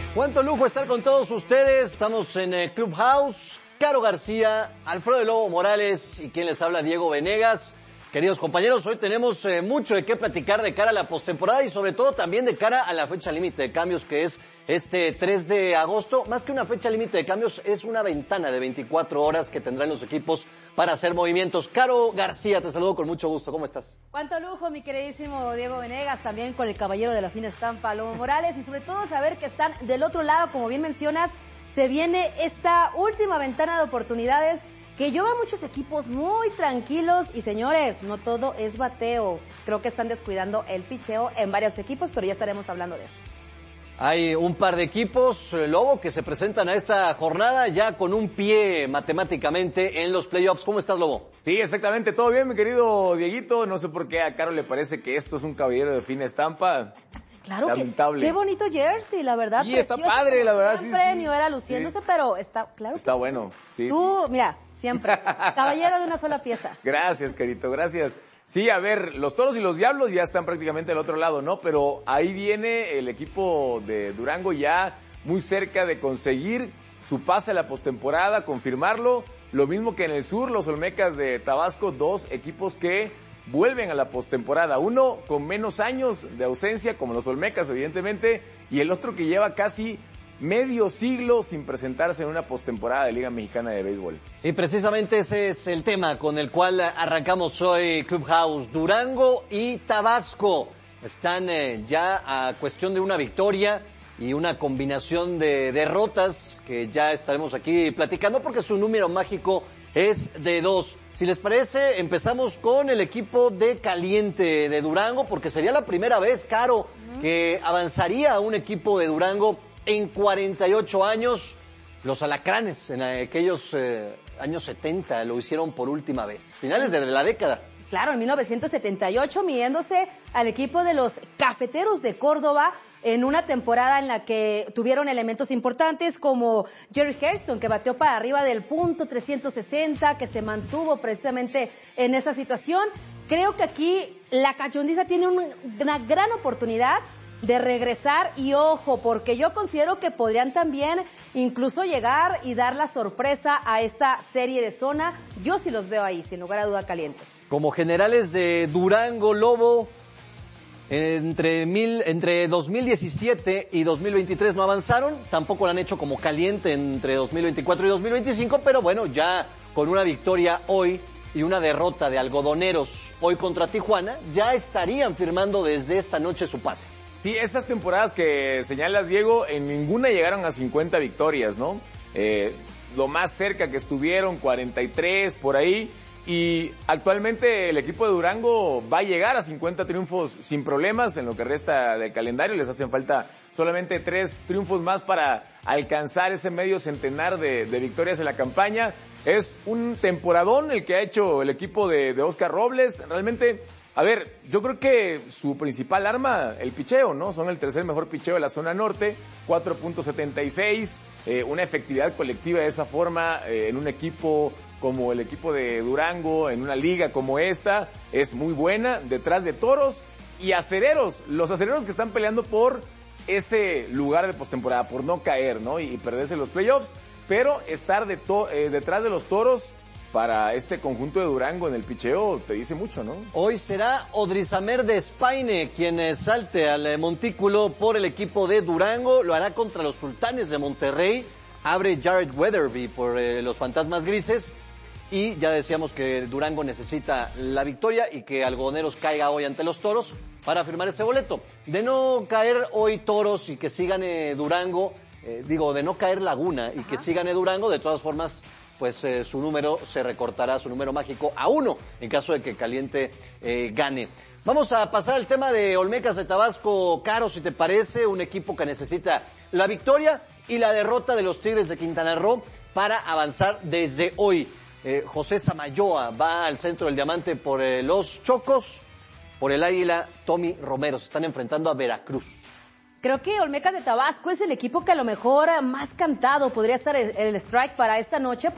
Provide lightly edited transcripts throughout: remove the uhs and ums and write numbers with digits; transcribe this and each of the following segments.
Cuánto lujo estar con todos ustedes. Estamos en Clubhouse. Caro García, Alfredo Lobo Morales y quien les habla, Diego Venegas. Queridos compañeros, hoy tenemos mucho de qué platicar de cara a la postemporada y sobre todo también de cara a la fecha límite de cambios, que es este 3 de agosto. Más que una fecha límite de cambios, es una ventana de 24 horas que tendrán los equipos para hacer movimientos. Caro García, te saludo con mucho gusto. ¿Cómo estás? Cuánto lujo, mi queridísimo Diego Venegas, también con el caballero de la fina estampa, Lobo Morales, y sobre todo saber que están del otro lado, como bien mencionas. Se viene esta última ventana de oportunidades que lleva a muchos equipos muy tranquilos y, señores, no todo es bateo. Creo que están descuidando el picheo en varios equipos, pero ya estaremos hablando de eso. Hay un par de equipos, Lobo, que se presentan a esta jornada ya con un pie matemáticamente en los playoffs. ¿Cómo estás, Lobo? Sí, exactamente. ¿Todo bien, mi querido Dieguito? No sé por qué a Caro le parece que esto es un caballero de fina estampa. Claro, lamentable. Qué bonito jersey, la verdad. Sí, está padre, la verdad. Siempre no era luciéndose, sí. Pero está, claro. Está bueno, sí. Tú, sí. Mira, siempre. Caballero de una sola pieza. Gracias, querido, gracias. Sí, a ver, los Toros y los Diablos ya están prácticamente al otro lado, ¿no? Pero ahí viene el equipo de Durango ya muy cerca de conseguir su pase a la postemporada, confirmarlo. Lo mismo que en el sur, los Olmecas de Tabasco, dos equipos que vuelven a la postemporada. Uno con menos años de ausencia, como los Olmecas, evidentemente, y el otro que lleva casi medio siglo sin presentarse en una postemporada de Liga Mexicana de Béisbol. Y precisamente ese es el tema con el cual arrancamos hoy Clubhouse. Durango y Tabasco están ya a cuestión de una victoria y una combinación de derrotas que ya estaremos aquí platicando porque su número mágico es de 2. Si les parece, empezamos con el equipo de Caliente de Durango, porque sería la primera vez, Caro, que avanzaría un equipo de Durango en 48 años. Los Alacranes en aquellos años 70 lo hicieron por última vez, finales de la década. Claro, en 1978, midiéndose al equipo de los Cafeteros de Córdoba en una temporada en la que tuvieron elementos importantes como Jerry Hairston, que bateó para arriba del punto 360, que se mantuvo precisamente en esa situación. Creo que aquí la Cachondiza tiene una gran oportunidad de regresar y ojo, porque yo considero que podrían también incluso llegar y dar la sorpresa a esta serie de zona. Yo sí los veo ahí, sin lugar a duda, Caliente. Como generales de Durango, Lobo, entre 2017 y 2023 no avanzaron, tampoco lo han hecho como Caliente entre 2024 y 2025, pero bueno, ya con una victoria hoy y una derrota de Algodoneros hoy contra Tijuana, ya estarían firmando desde esta noche su pase. Sí, esas temporadas que señalas, Diego, en ninguna llegaron a 50 victorias, ¿no? Lo más cerca que estuvieron, 43, por ahí. Y actualmente el equipo de Durango va a llegar a 50 triunfos sin problemas en lo que resta del calendario. Les hacen falta solamente 3 triunfos más para alcanzar ese medio centenar de victorias en la campaña. Es un temporadón el que ha hecho el equipo de Oscar Robles. Realmente, a ver, yo creo que su principal arma, el picheo, ¿no? Son el tercer mejor picheo de la zona norte, 4.76, una efectividad colectiva de esa forma en un equipo como el equipo de Durango, en una liga como esta, es muy buena, detrás de Toros y Acereros, los Acereros que están peleando por ese lugar de postemporada, por no caer, ¿no? Y perderse los playoffs, pero estar detrás de los Toros para este conjunto de Durango en el picheo te dice mucho, ¿no? Hoy será Odrizamer de Spaine quien salte al montículo por el equipo de Durango, lo hará contra los Sultanes de Monterrey, abre Jared Weatherby por los Fantasmas Grises. Y ya decíamos que Durango necesita la victoria y que Algodoneros caiga hoy ante los Toros para firmar ese boleto. De no caer hoy Toros y que sí gane Durango, de no caer Laguna y que sí gane Durango, de todas formas, pues su número se recortará, su número mágico a 1 en caso de que Caliente gane. Vamos a pasar al tema de Olmecas de Tabasco, Caro, si te parece, un equipo que necesita la victoria y la derrota de los Tigres de Quintana Roo para avanzar desde hoy. José Samayoa va al centro del diamante por los Chocos, por el Águila, Tommy Romero. Se están enfrentando a Veracruz. Creo que Olmecas de Tabasco es el equipo que a lo mejor más cantado podría estar el strike para esta noche, para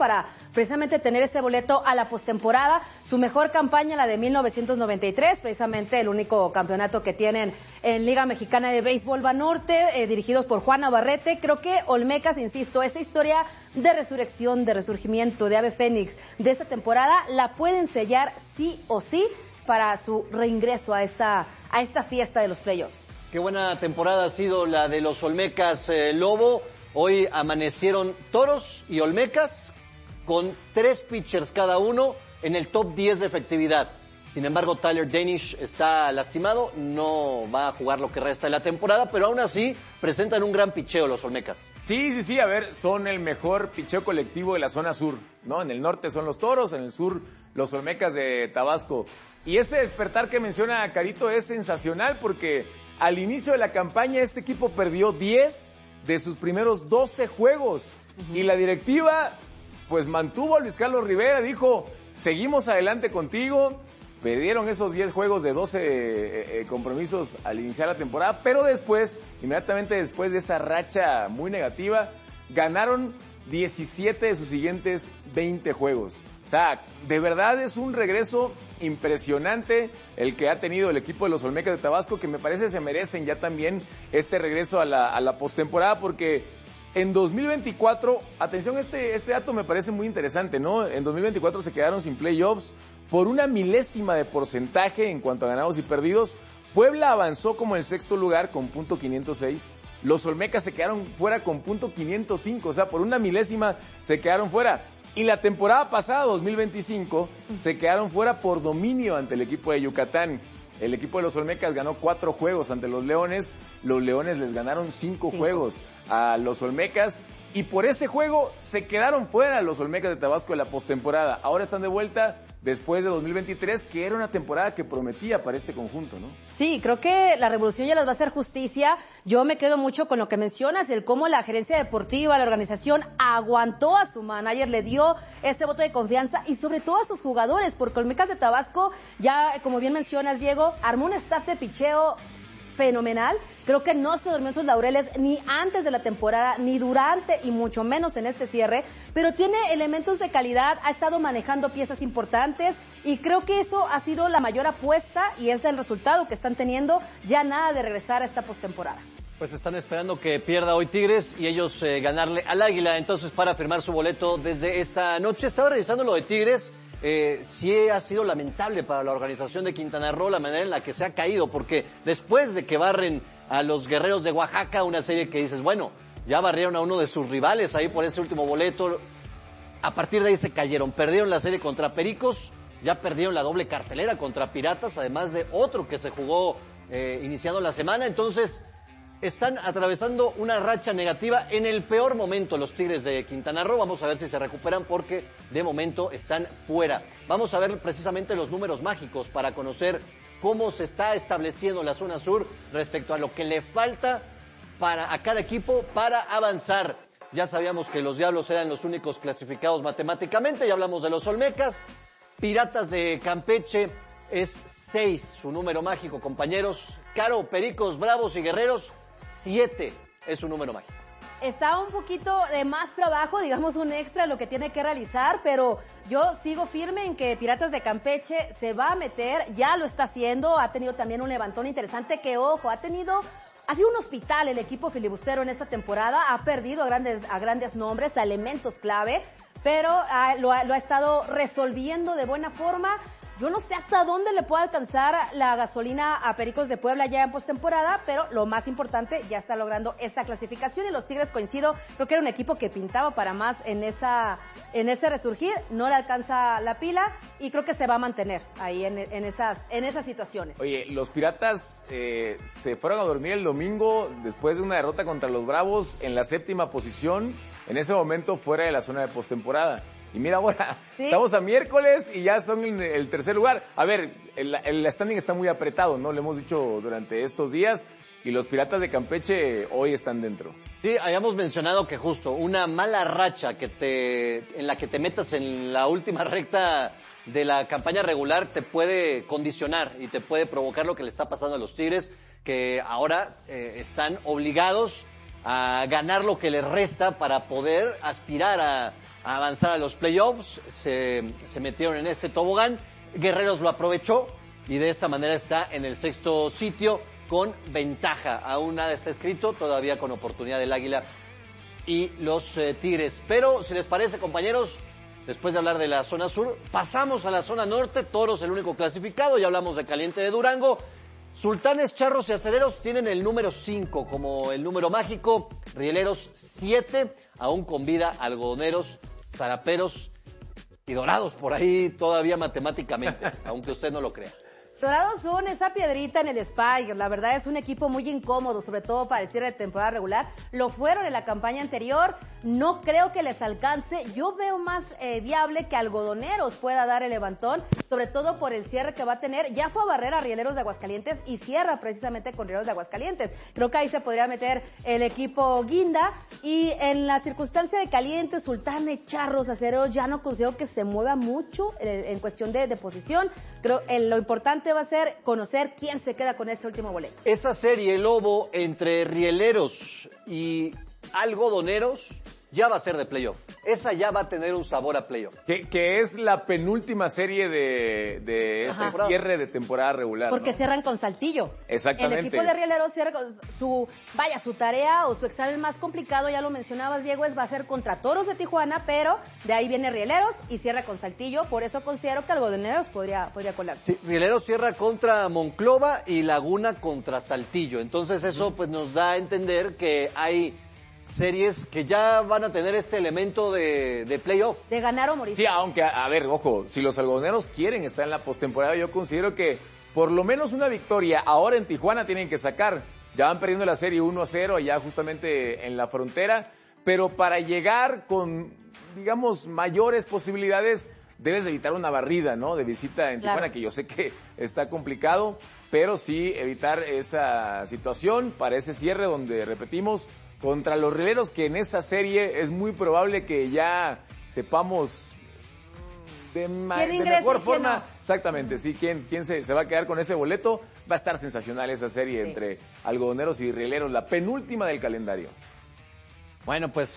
precisamente tener ese boleto a la postemporada. Su mejor campaña, la de 1993, precisamente el único campeonato que tienen en Liga Mexicana de Béisbol Banorte, dirigidos por Juan Navarrete. Creo que Olmecas, insisto, esa historia de resurrección, de resurgimiento, de ave fénix de esta temporada, la pueden sellar sí o sí para su reingreso a esta fiesta de los playoffs. Qué buena temporada ha sido la de los Olmecas, Lobo. Hoy amanecieron Toros y Olmecas con 3 pitchers cada uno en el top 10 de efectividad. Sin embargo, Tyler Danish está lastimado, no va a jugar lo que resta de la temporada, pero aún así presentan un gran picheo los Olmecas. Sí, a ver, son el mejor picheo colectivo de la zona sur, ¿no? En el norte son los Toros, en el sur los Olmecas de Tabasco. Y ese despertar que menciona Carito es sensacional porque al inicio de la campaña este equipo perdió 10 de sus primeros 12 juegos. Y la directiva pues mantuvo a Luis Carlos Rivera, dijo, seguimos adelante contigo. Perdieron esos 10 juegos de 12 compromisos al iniciar la temporada, pero después, inmediatamente después de esa racha muy negativa, ganaron 17 de sus siguientes 20 juegos. O sea, de verdad es un regreso impresionante el que ha tenido el equipo de los Olmecas de Tabasco, que me parece se merecen ya también este regreso a la postemporada, porque en 2024, atención, este dato me parece muy interesante, ¿no? En 2024 se quedaron sin playoffs por 1 milésima de porcentaje en cuanto a ganados y perdidos. Puebla avanzó como el 6º lugar con .506. Los Olmecas se quedaron fuera con .505, o sea, por 1 milésima se quedaron fuera. Y la temporada pasada, 2025, se quedaron fuera por dominio ante el equipo de Yucatán. El equipo de los Olmecas ganó 4 juegos ante los Leones les ganaron 5 juegos a los Olmecas, y por ese juego se quedaron fuera los Olmecas de Tabasco de la postemporada. Ahora están de vuelta después de 2023, que era una temporada que prometía para este conjunto, ¿no? Sí, creo que la revolución ya les va a hacer justicia. Yo me quedo mucho con lo que mencionas, el cómo la gerencia deportiva, la organización aguantó a su manager, le dio ese voto de confianza y sobre todo a sus jugadores, porque Olmecas de Tabasco, ya como bien mencionas, Diego, armó un staff de picheo fenomenal. Creo que no se durmió en sus laureles ni antes de la temporada, ni durante y mucho menos en este cierre, pero tiene elementos de calidad, ha estado manejando piezas importantes y creo que eso ha sido la mayor apuesta y es el resultado que están teniendo, ya nada de regresar a esta postemporada. Pues están esperando que pierda hoy Tigres y ellos ganarle al Águila, entonces para firmar su boleto desde esta noche. Estaba revisando lo de Tigres. Sí ha sido lamentable para la organización de Quintana Roo la manera en la que se ha caído, porque después de que barren a los Guerreros de Oaxaca, una serie que dices, bueno, ya barrieron a uno de sus rivales ahí por ese último boleto, a partir de ahí se cayeron, perdieron la serie contra Pericos, ya perdieron la doble cartelera contra Piratas, además de otro que se jugó iniciando la semana, entonces están atravesando una racha negativa en el peor momento los Tigres de Quintana Roo. Vamos a ver si se recuperan porque de momento están fuera. Vamos a ver precisamente los números mágicos para conocer cómo se está estableciendo la zona sur respecto a lo que le falta a cada equipo para avanzar. Ya sabíamos que los Diablos eran los únicos clasificados matemáticamente, ya hablamos de los Olmecas. Piratas de Campeche es 6, su número mágico, compañeros. Caro, Pericos, Bravos y Guerreros, 7 es su número mágico. Está un poquito de más trabajo, digamos un extra lo que tiene que realizar, pero yo sigo firme en que Piratas de Campeche se va a meter, ya lo está haciendo, ha tenido también un levantón interesante que, ojo, ha sido un hospital el equipo filibustero en esta temporada, ha perdido a grandes nombres, a elementos clave, pero lo ha estado resolviendo de buena forma. Yo no sé hasta dónde le puede alcanzar la gasolina a Pericos de Puebla ya en postemporada, pero lo más importante, ya está logrando esta clasificación y los Tigres, coincido, creo que era un equipo que pintaba para más en ese resurgir, no le alcanza la pila y creo que se va a mantener ahí en esas situaciones. Oye, los Piratas se fueron a dormir el domingo después de una derrota contra los Bravos en la 7ª posición, en ese momento fuera de la zona de postemporada. Y mira ahora, ¿sí? Estamos a miércoles y ya son en el 3er lugar. A ver, el standing está muy apretado, ¿no? Lo hemos dicho durante estos días y los Piratas de Campeche hoy están dentro. Sí, habíamos mencionado que justo una mala racha en la que te metas en la última recta de la campaña regular te puede condicionar y te puede provocar lo que le está pasando a los Tigres, que ahora están obligados a ganar lo que les resta para poder aspirar a avanzar a los playoffs. Se metieron en este tobogán, Guerreros lo aprovechó y de esta manera está en el 6º sitio con ventaja. Aún nada está escrito, todavía con oportunidad del Águila y los Tigres. Pero si les parece, compañeros, después de hablar de la zona sur, pasamos a la zona norte. Toros el único clasificado, ya hablamos de Caliente de Durango. Sultanes, Charros y Aceleros tienen el número 5 como el número mágico. Rieleros 7, aún con vida. Algodoneros, Zaraperos y Dorados por ahí todavía matemáticamente, aunque usted no lo crea. Dorados son esa piedrita en el Spike. La verdad es un equipo muy incómodo, sobre todo para el cierre de temporada regular. Lo fueron en la campaña anterior. No creo que les alcance. Yo veo más viable que Algodoneros pueda dar el levantón, sobre todo por el cierre que va a tener. Ya fue a barrer a Rieleros de Aguascalientes y cierra precisamente con Rieleros de Aguascalientes. Creo que ahí se podría meter el equipo Guinda. Y en la circunstancia de Caliente, Sultanes, Charros, Aceros, ya no considero que se mueva mucho en cuestión de posición. Creo lo importante va a ser conocer quién se queda con ese último boleto. Esa serie, Lobo, entre Rieleros y Algodoneros ya va a ser de playoff. Esa ya va a tener un sabor a playoff. Que es la penúltima serie de este cierre de temporada regular. Porque ¿no? cierran con Saltillo. Exactamente. El equipo de Rieleros cierra con su tarea o su examen más complicado, ya lo mencionabas, Diego, va a ser contra Toros de Tijuana, pero de ahí viene Rieleros y cierra con Saltillo. Por eso considero que Algodoneros podría colarse. Sí, Rieleros cierra contra Monclova y Laguna contra Saltillo. Entonces eso pues nos da a entender que hay series que ya van a tener este elemento de playoff. De ganar o morir. Sí, aunque, a ver, ojo, si los algodoneros quieren estar en la postemporada, yo considero que por lo menos una victoria ahora en Tijuana tienen que sacar. Ya van perdiendo la serie 1-0 allá justamente en la frontera, pero para llegar con, digamos, mayores posibilidades, debes evitar una barrida, ¿no? De visita en Tijuana, que yo sé que está complicado, pero sí evitar esa situación para ese cierre donde, repetimos, contra los Rieleros, que en esa serie es muy probable que ya sepamos de mejor forma. No. Exactamente, sí, quién se va a quedar con ese boleto. Va a estar sensacional esa serie entre Algodoneros y Rieleros, la penúltima del calendario. Bueno, pues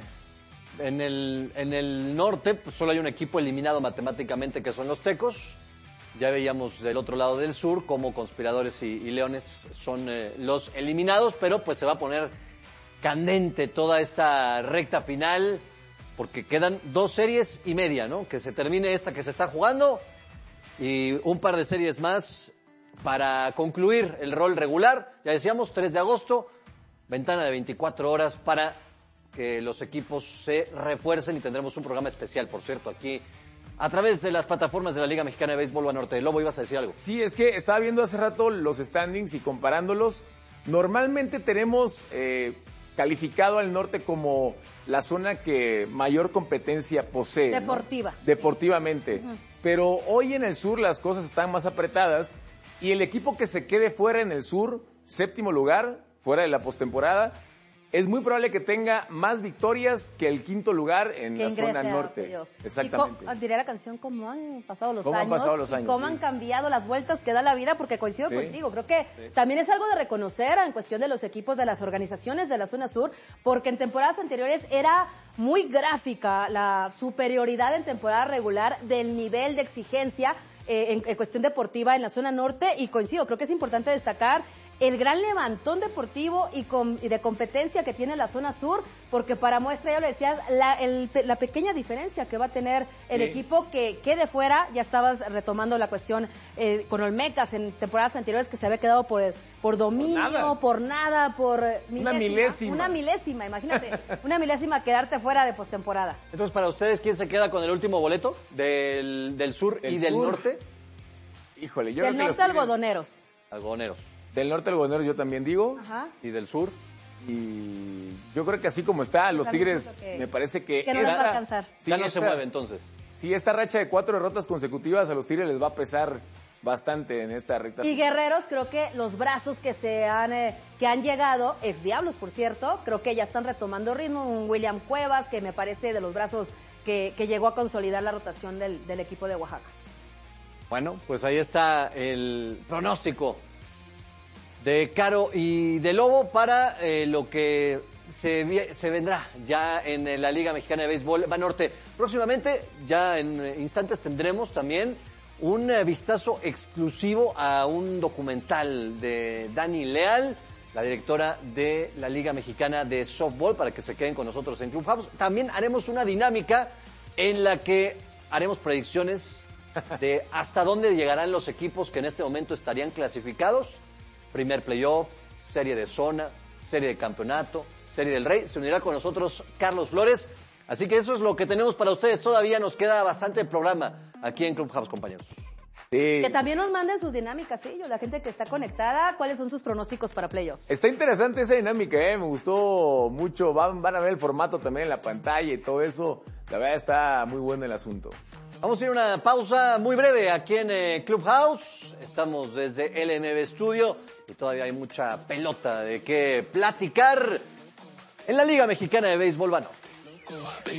en el norte pues, solo hay un equipo eliminado matemáticamente, que son los Tecos. Ya veíamos del otro lado del sur cómo Conspiradores y Leones son los eliminados, pero pues se va a poner candente toda esta recta final, porque quedan 2 series y media, ¿no? Que se termine esta que se está jugando y un par de series más para concluir el rol regular. Ya decíamos, 3 de agosto, ventana de 24 horas para que los equipos se refuercen y tendremos un programa especial, por cierto, aquí a través de las plataformas de la Liga Mexicana de Béisbol Banorte. Lobo, ¿ibas a decir algo? Sí, es que estaba viendo hace rato los standings y comparándolos. Normalmente tenemos calificado al norte como la zona que mayor competencia posee. Deportiva. ¿no? Deportivamente. Pero hoy en el sur las cosas están más apretadas y el equipo que se quede fuera en el sur, 7º lugar, fuera de la postemporada, es muy probable que tenga más victorias que el 5º lugar en la zona norte. Exactamente. Y diría la canción, cómo han pasado los años. Y cómo han cambiado las vueltas que da la vida, porque coincido contigo. Creo que también es algo de reconocer en cuestión de los equipos de las organizaciones de la zona sur, porque en temporadas anteriores era muy gráfica la superioridad en temporada regular del nivel de exigencia en cuestión deportiva en la zona norte, y coincido, creo que es importante destacar el gran levantón deportivo y de competencia que tiene la zona sur, porque para muestra, ya lo decías, la pequeña diferencia que va a tener el equipo que quede fuera. Ya estabas retomando la cuestión con Olmecas en temporadas anteriores, que se había quedado por dominio, por nada, por milésima. Una milésima, imagínate, una milésima quedarte fuera de postemporada. Entonces, para ustedes, ¿quién se queda con el último boleto del sur y del norte? Híjole, yo del creo que norte, Algodoneros. Algodoneros. Del norte, Algodoneros, yo también digo. Ajá. ¿Y del sur? Y yo creo que así como está, los Tigres, me parece que no les va a alcanzar. Sí, ya no se mueve entonces. Sí, esta racha de 4 derrotas consecutivas a los Tigres les va a pesar bastante en esta recta. Y Guerreros, creo que los brazos que han llegado, ex Diablos, por cierto, creo que ya están retomando ritmo. Un William Cuevas, que me parece de los brazos que llegó a consolidar la rotación del equipo de Oaxaca. Bueno, pues ahí está el pronóstico de Caro y de Lobo para lo que se vendrá ya en la Liga Mexicana de Béisbol Banorte. Próximamente, ya en instantes, tendremos también un vistazo exclusivo a un documental de Dani Leal, la directora de la Liga Mexicana de Softball, para que se queden con nosotros en Clubhouse. También haremos una dinámica en la que haremos predicciones de hasta dónde llegarán los equipos que en este momento estarían clasificados. Primer playoff, serie de zona, serie de campeonato, serie del Rey. Se unirá con nosotros Carlos Flores. Así que eso es lo que tenemos para ustedes. Todavía nos queda bastante programa aquí en Clubhouse, compañeros. Sí. Que también nos manden sus dinámicas, ¿sí? La gente que está conectada, ¿cuáles son sus pronósticos para playoffs? Está interesante esa dinámica, me gustó mucho. Van a ver el formato también en la pantalla y todo eso. La verdad está muy bueno el asunto. Vamos a ir a una pausa muy breve aquí en Clubhouse. Estamos desde LMB Studio y todavía hay mucha pelota de qué platicar en la Liga Mexicana de Béisbol Banorte.